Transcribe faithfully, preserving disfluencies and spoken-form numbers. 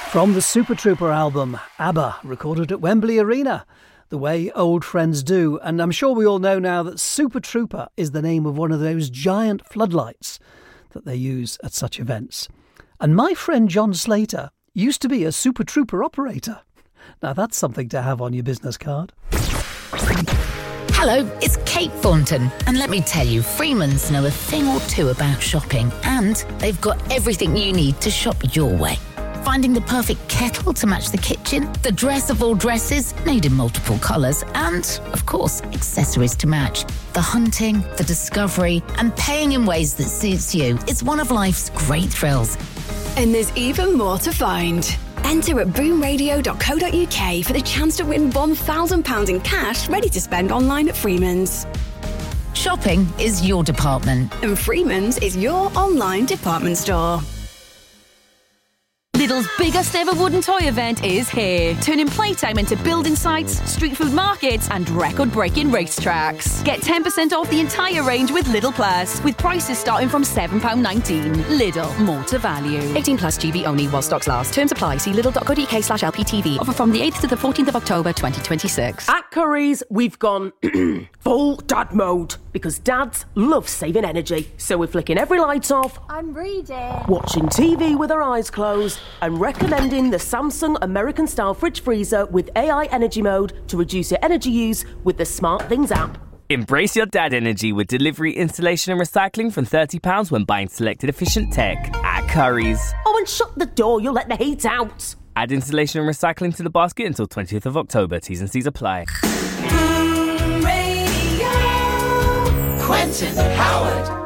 From the Super Trooper album, ABBA, recorded at Wembley Arena, The Way Old Friends Do. And I'm sure we all know now that Super Trooper is the name of one of those giant floodlights that they use at such events. And my friend John Slater used to be a Super Trooper operator. Now that's something to have on your business card. Hello, it's Kate Thornton, and let me tell you, Freeman's know a thing or two about shopping, and they've got everything you need to shop your way. Finding the perfect kettle to match the kitchen, the dress of all dresses, made in multiple colours, and, of course, accessories to match. The hunting, the discovery, and paying in ways that suits you is one of life's great thrills. And there's even more to find. Enter at boom radio dot co dot uk for the chance to win one thousand pounds in cash ready to spend online at Freeman's. Shopping is your department. And Freeman's is your online department store. Lidl's biggest ever wooden toy event is here, turning playtime into building sites, street food markets and record-breaking racetracks. Get ten percent off the entire range with Lidl Plus, with prices starting from seven pounds nineteen. Lidl, more to value. eighteen plus G B only while stocks last. Terms apply. See lidl dot co dot uk slash L P T V. Offer from the eighth to the fourteenth of October twenty twenty-six. At Curry's, we've gone full dad mode, because dads love saving energy. So we're flicking every light off. I'm reading. Watching T V with our eyes closed. And recommending the Samsung American-style fridge freezer with A I energy mode to reduce your energy use with the Smart Things app. Embrace your dad energy with delivery, installation and recycling from thirty pounds when buying selected efficient tech at Curry's. Oh, and shut the door, you'll let the heat out. Add installation and recycling to the basket until twentieth of October. T's and C's apply. Boom Radio. Quentin Howard.